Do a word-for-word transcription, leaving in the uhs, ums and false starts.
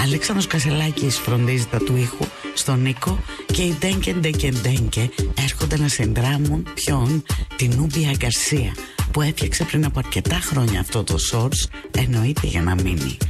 Αλέξανδρος Κασελάκης φροντίζει τα του ήχου, στον Νίκο, και οι Ντέγκε Ντέγκε Ντέγκε έρχονται να συνδράμουν ποιον? Την Νούμπια Γκαρσία, που έφτιαξε πριν από αρκετά χρόνια αυτό το source, εννοείται για να μείνει.